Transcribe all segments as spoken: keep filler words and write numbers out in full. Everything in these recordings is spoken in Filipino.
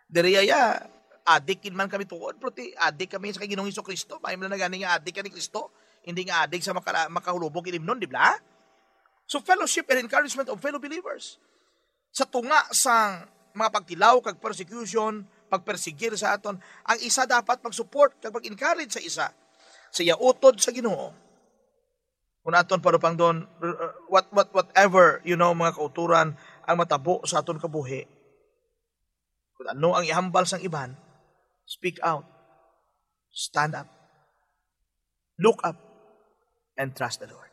Diriyaya, adikin man kami tuod, pero ti adik kami sa Ginoong Hesukristo. May man na gani nga adik ka ni Kristo, hindi nga adik sa maka, makahulubog inimnon, di ba? So fellowship and encouragement of fellow believers. Sa tunga sa mga pagtilaw, kag persecution, pagpersigir sa aton, ang isa dapat mag-support, kag mag-encourage sa isa. Siya utod sa Ginoo. Kung aton parupang doon, what, what, whatever, you know, mga kauturan, ang matabo sa aton kabuhi. Kung ano ang ihambal sang iban, speak out, stand up, look up, and trust the Lord.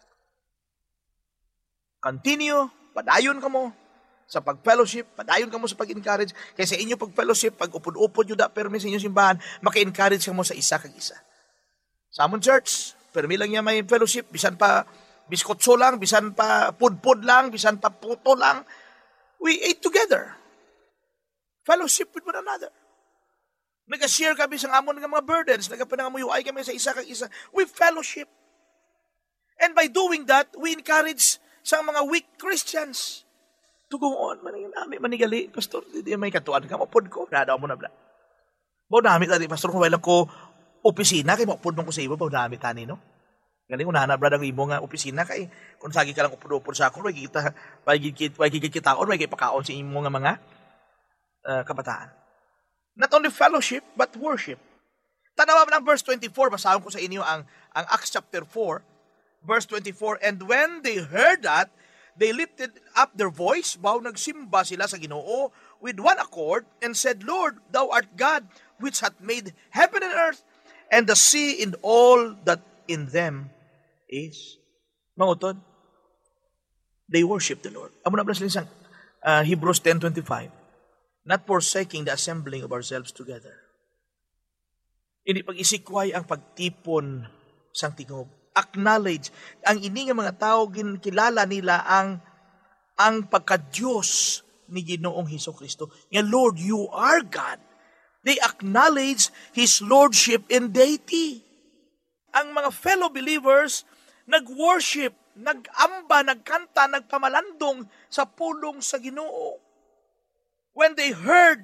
Continue, padayon ka mo sa pag-fellowship, padayon ka mo sa pag-encourage, kaya sa inyo pag-fellowship, pag upod-upod yun da permi sa inyong simbahan, maka-encourage ka mo sa isa kag isa. Sa amon church, permi lang niya may fellowship, bisan pa biskotso lang, bisan pa pudpud lang, bisan pa puto lang, we ate together. Fellowship with one another. Nag-share kami sa amon ng mga burdens, nagpanangamuyuay kami sa isa kag isa. We fellowship. And by doing that, we encourage sa mga weak Christians to go on. Maningin namin, manigali, Pastor, hindi may katuan ka, mapod ko. Nadaw mo na bla. Baw namin tadi, Pastor, kung wala ko opisina, kay mapod mo ko sa iba, baw namin tani, no? Galing unahan na, brad, ang imo nga opisina, kay kung sagi ka lang upod-upod sa akon, may kita, may kikitaon, may kipakaon sa imo nga mga uh, kabataan. Not only fellowship, but worship. Tanawa ng verse twenty-four, basahin ko sa inyo ang, ang Acts chapter four, verse twenty-four, and when they heard that, they lifted up their voice, baw nagsimba sila sa Ginoo with one accord, and said, Lord, thou art God, which hath made heaven and earth, and the sea and all that in them is. Mangutod, they worship the Lord. Amo na blas lang sang uh, Hebrews ten twenty-five, not forsaking the assembling of ourselves together. Hindi pag-isikway ang pagtipon sang tingob. Acknowledge ang ini nga mga tao kilala nila ang ang pagka-Diyos ni Ginoong Hesukristo. Nga Lord, you are God. They acknowledge His Lordship and deity. Ang mga fellow believers nag-worship, nag-amba, nagkanta, nagpamalandong sa pulong sa Ginoo. When they heard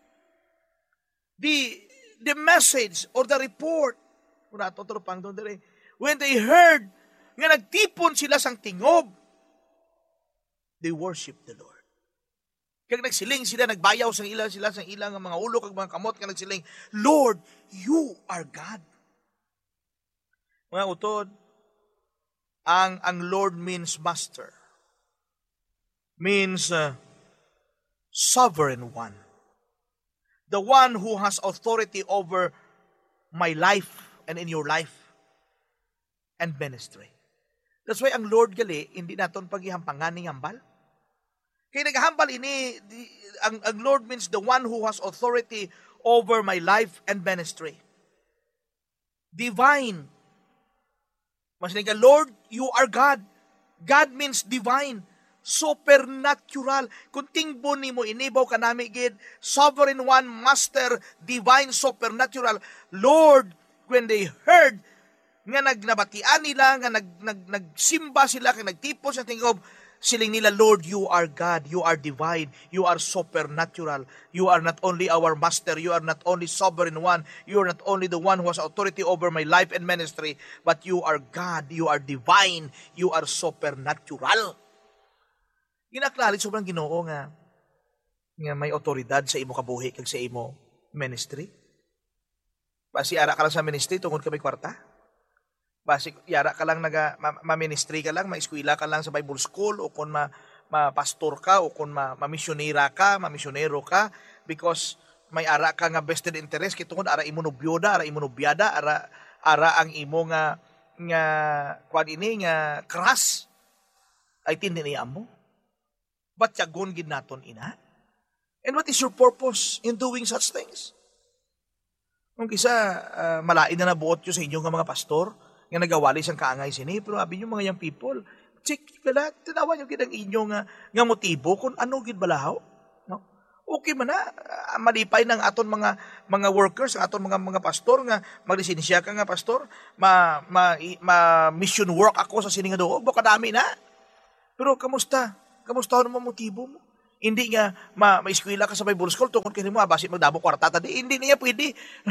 the the message or the report, kung natutulupang doon dere, when they heard nga nagtipon sila sang tingob, they worship the Lord. Kag nagsiling sila, nagbayaw sang ilang sila sang ilang mga ulo kag mga kamot, kag nagsiling, Lord, you are God. Mga utod, ang ang Lord means master. Means uh, sovereign one. The one who has authority over my life and in your life and ministry. That's why ang Lord gali, hindi naton paghihampangan ni hambal. Kaya naghambal ini, di, ang, ang Lord means the one who has authority over my life and ministry. Divine. Mas nga, Lord, you are God. God means divine. Supernatural. Kung tingbo ni mo, inibaw ka namin, gid, sovereign one, master, divine, supernatural. Lord, when they heard, nga nagnabatian nila, nga nag, nag, nagsimba sila, kaya nagtipon sa tingob, siling nila, Lord, you are God, you are divine, you are supernatural, you are not only our master, you are not only sovereign one, you are not only the one who has authority over my life and ministry, but you are God, you are divine, you are supernatural. Ginaklari sobrang Ginoo nga, nga may otoridad sa imo kabuhi kag sa imo ministry. Basi ara ka lang sa ministry tungod ka may kwarta. Basi yara ka lang naga ma-ministry ka lang, ma-eskwela ka lang sa Bible school o kung ma ma-pastor ka o kung ma-missionera ka, ma-missionero ka because may ara ka nga vested interest kay tungod ara imo no byoda, ara imo no biyada, ara ara ang imo nga nga kwan ini nga kras ay tindi niya mo. But yagon gid naton ina. And what is your purpose in doing such things? Kung kisa uh, malain na nabuot yo sa inyo nga mga pastor, nga nagawali siyang kaangay sini, pero abi yung mga young people, check pala, tinawan yung gidang inyo nga, nga motibo kung ano gid balahaw. No? Okay man na, uh, malipay ng aton mga mga workers, aton mga mga pastor, nga maglisensya ka nga pastor, ma, ma, ma mission work ako sa sini nga doon, baka dami na. Pero kamusta? Kamusta mo motibo mo? Hindi nga ma maeskwela ka sa Bible school tungkol kini mo basi magdamo kwarta tadi hindi niya pwede.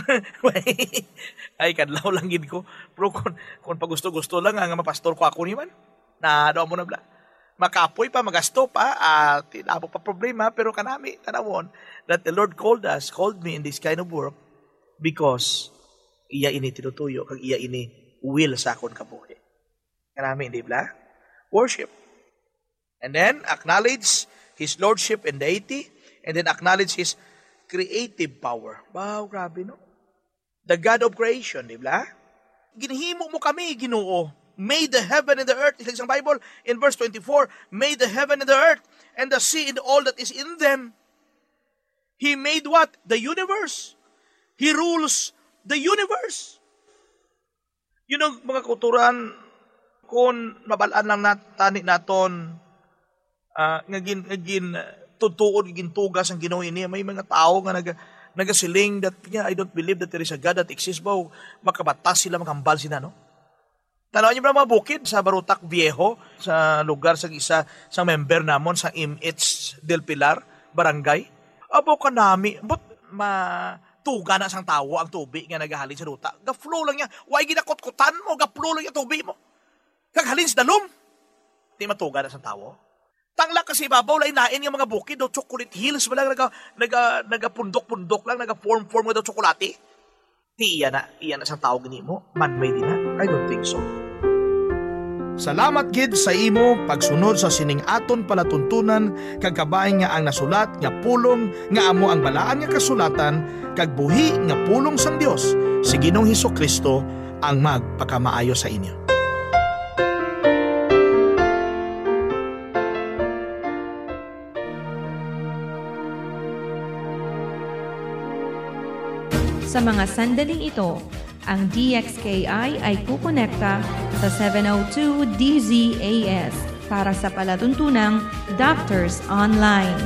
Ay kadlaw lang gid ko. Pero kung, kung pagusto-gusto lang nga mapastor ko ako ni man. Na do mo na bla. Makapoy pa magasto pa at uh, pa problema pero kanami tanawon that the Lord called us, called me in this kind of work because iya ini tinutuyo kag iya ini will sa akon kabuhi. Kanami di bla? Worship. And then acknowledge His lordship and deity, and then acknowledge His creative power. Wow, grabe, no? The God of creation, di ba? Ginhimo mo kami, Ginoo. Made the heaven and the earth. It's like sa Bible, in verse twenty-four, made the heaven and the earth, and the sea and all that is in them. He made what? The universe. He rules the universe. Yun ang mga kulturan, kung mabalaan lang natani naton, Uh, ngagin ngagin tutuod gin tugas ang Ginoo ini may mga tao nga naga nagasiling that yeah, I don't believe that there is a God that exists ba makabatas sila makambal sila no. Tanaw niyo ba mga bukid sa Barutak Viejo sa lugar sa isa sa member namon sa M H del Pilar barangay. Abo kanami but ma tuga na sang tawo ang tubig nga nagahalin sa duta. Ga-flow lang niya. Way ginakot-kutan mo, ga-flow lang yung tubig mo. Kaghalin sa dalom. Di matuga na sang tawo. Tangla kasi babaw lain nain yung mga bukid do chocolate hills wala naga naga nagapundok-pundok lang naga-form-form daw tsokolate. Di iya na, iya na sa tao gini mo. Man-made na. I don't think so. Salamat gid sa imo pagsunod sa sining aton palatuntunan kag kabay nga ang nasulat nga pulong nga amo ang balaan nga kasulatan kag buhi nga pulong sang Dios si Ginoong Hesukristo ang magpakamaayo sa inyo. Sa mga sandaling ito, ang D X K I ay kukonekta sa seven oh two D Z A S para sa palatuntunang Doctors Online.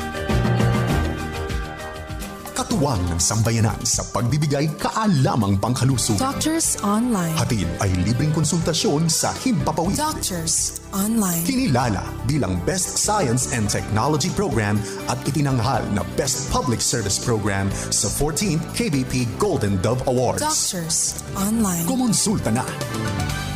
Katuwang ng sambayanan sa pagbibigay kaalamang pangkalusog. Doctors Online. Hatid ay libreng konsultasyon sa Himpapawid. Doctors Online. Kinilala bilang Best Science and Technology Program at itinanghal na Best Public Service Program sa fourteenth K B P Golden Dove Awards. Doctors Online. Kumonsulta na.